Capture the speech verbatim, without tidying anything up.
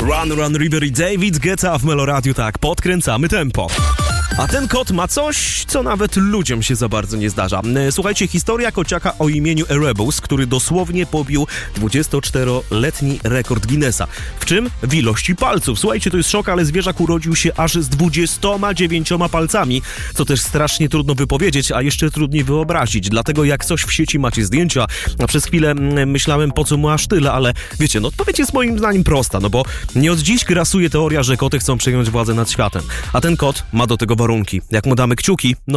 Run, Run River i David Guetta w Meloradiu, tak, podkręcamy tempo. A ten kot ma coś, co nawet ludziom się za bardzo nie zdarza. Słuchajcie, historia kociaka o imieniu Erebus, który dosłownie pobił dwudziestoczteroletni rekord Guinnessa. W czym? W ilości palców. Słuchajcie, to jest szok, ale zwierzak urodził się aż z dwudziestoma dziewięcioma palcami, co też strasznie trudno wypowiedzieć, a jeszcze trudniej wyobrazić. Dlatego jak coś w sieci macie zdjęcia, a przez chwilę myślałem, po co mu aż tyle, ale wiecie, no odpowiedź jest moim zdaniem prosta, no bo nie od dziś grasuje teoria, że koty chcą przejąć władzę nad światem, a ten kot ma do tego warunki. Jak mu damy kciuki, no